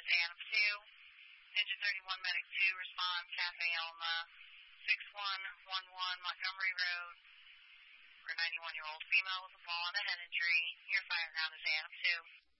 is Adam 2. Engine 31 Medic 2, respond, Cafe Elma, 6111 Montgomery Road, for a 91-year-old female with a fall and a head injury. Your fire ground is Adam 2.